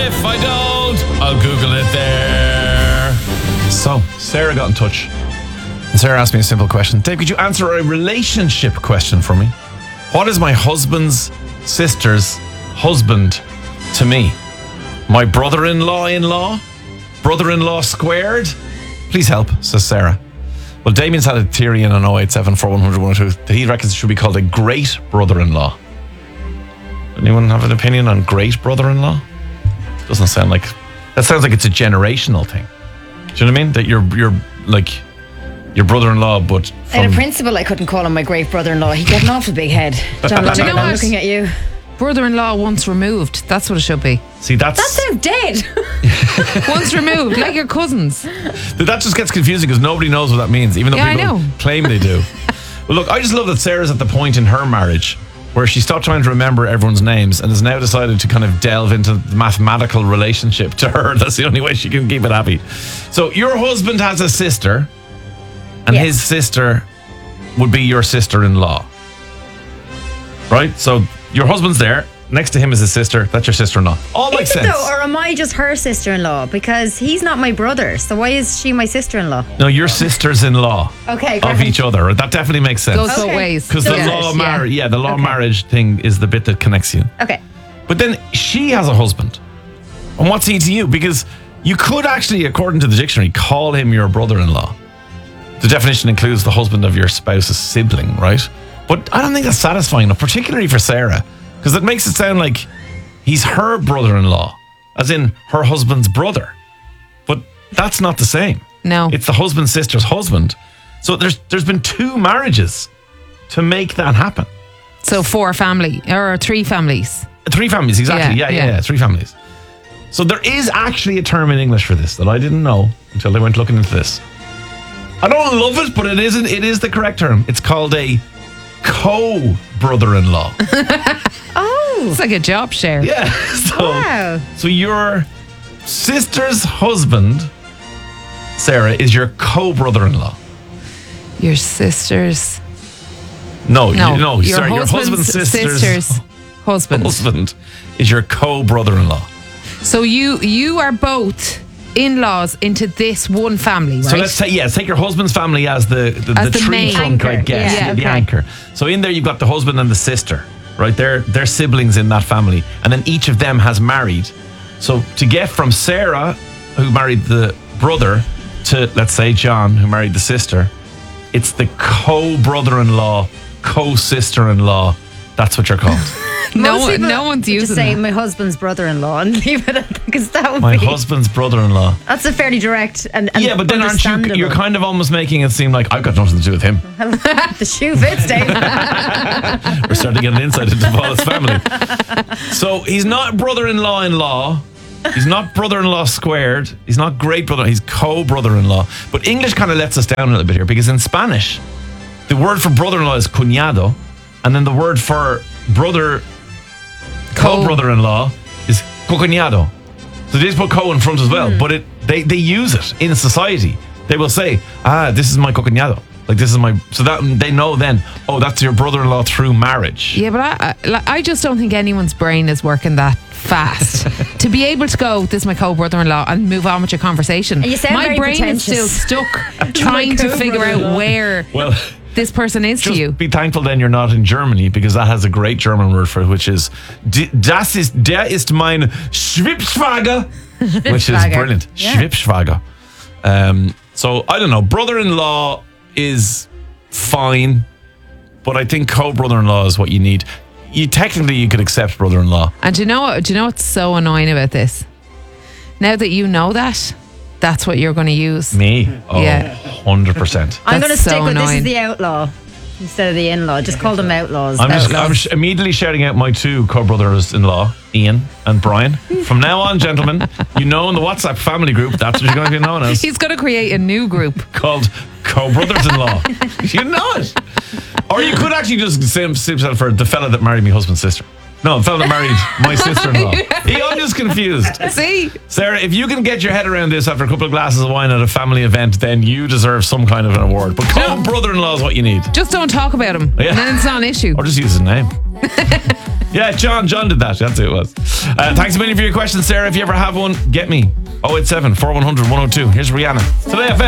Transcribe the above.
If I don't, I'll Google it there. So, Sarah got in touch. And Sarah asked me a simple question. Dave, could you answer a relationship question for me? What is my husband's sister's husband to me? My brother-in-law? Brother-in-law squared? Please help, says Sarah. Well, Damien's had a theory in an 087 4100 102 that he reckons it should be called a great brother-in-law. Anyone have an opinion on great brother-in-law? Doesn't sound like... That sounds like it's a generational thing. Do you know what I mean? That you're like your brother-in-law, but I had a principal, I couldn't call him my great brother-in-law. He got an awful big head. John, Do you know I'm what? looking at you. Brother-in-law once removed. That's what it should be. See, That sounds dead. Once removed, like your cousins. that just gets confusing because nobody knows what that means, even though Yeah, I people know. claim they do. Well, look, I just love that Sarah's at the point in her marriage where she stopped trying to remember everyone's names and has now decided to kind of delve into the mathematical relationship to her. That's the only way she can keep it happy. So your husband has a sister, and Yes. his sister would be your sister-in-law. Right? So your husband's there. Next to him is his sister. That's your sister-in-law. All makes Is it sense. though, or am I just her sister-in-law? Because he's not my brother, so why is she my sister-in-law? No, your sisters-in-law Okay, of perfect. each other. That definitely makes sense. Goes both Okay. ways. Because the Yeah. law marriage, the law Okay. marriage thing is the bit that connects you. Okay. But then she has a husband. And what's he to you? Because you could actually, according to the dictionary, call him your brother-in-law. The definition includes the husband of your spouse's sibling, right? But I don't think that's satisfying enough, particularly for Sarah, because it makes it sound like he's her brother-in-law, as in her husband's brother. But that's not the same. No. It's the husband's sister's husband. So there's been 2 marriages to make that happen. So 4 family or 3 families. 3 families, exactly. Yeah, Yeah, yeah. 3 families. So there is actually a term in English for this that I didn't know until I went looking into this. I don't love it, but it is the correct term. It's called a co-brother-in-law. It's like a job share. Yeah. Wow. So your sister's husband, Sarah, is your co-brother-in-law. Your sister's. No, No, your sorry, your husband's husband's sister's husband. husband is your co-brother-in-law. So you are both in-laws into this one family, right? So let's take your husband's family as the the tree main trunk, I anchor. guess, Yeah, the okay. anchor. So in there you've got the husband and the sister, right? They're siblings in that family, and then each of them has married. So to get from Sarah, who married the brother, to let's say John, who married the sister, it's the co-brother-in-law, co-sister-in-law. That's what you're called. Most people no one's would using just say that. my husband's brother-in-law and leave it at that, because that would My be husband's brother-in-law. that's a fairly direct and Yeah, but then aren't you? understandable. You're kind of almost making it seem like I've got nothing to do with him. The shoe fits, Dave. We're starting to get an insight into Paula's family. So he's not brother-in-law. He's not brother-in-law squared. He's not great brother. He's co-brother-in-law. But English kind of lets us down a little bit here because in Spanish, the word for brother-in-law is cuñado, and then the word for brother, co-brother-in-law is cocuñado. So they just put co in front as well. But they use it in society. They will say, this is my cocuñado. Like this is my, so that they know then, oh, that's your brother-in-law through marriage. Yeah, but I just don't think anyone's brain is working that fast to be able to go, this is my co-brother-in-law, and move on with your conversation. And you sound My very brain is still pretentious. stuck trying to figure out co-brother-in-law. where Well, this person is to just you. be thankful then you're not in Germany, because that has a great German word for it, which is der ist mein Schwibschwager, which is Schwibschwager. brilliant. Yeah. Schwibschwager. So I don't know. Brother-in-law is fine, but I think co-brother-in-law is what you need. You could accept brother-in-law. And do you know what's so annoying about this? Now that you know that, that's what you're going to use. Me? Oh, Yeah. 100%. I'm going to That's so stick with this annoying. is the outlaw instead of the in-law. Just call them outlaws. I'm immediately shouting out my 2 co-brothers-in-law, Ian and Brian. From now on, gentlemen, you know in the WhatsApp family group, that's what you're going to be known as, He's going to create a new group. called co-brothers-in-law. You know it. Or you could actually just say for the fella that married my husband's sister. No, the fella that married my sister-in-law. I'm just confused. See? Sarah, if you can get your head around this after a couple of glasses of wine at a family event, then you deserve some kind of an award. But co-brother-in-law is what you need. Just don't talk about him. Yeah. And then it's not an issue. Or just use his name. Yeah, John did that. That's who it was. Thanks a million for your questions, Sarah. If you ever have one, get me. 087 4100 102. Here's Rihanna. Today FM.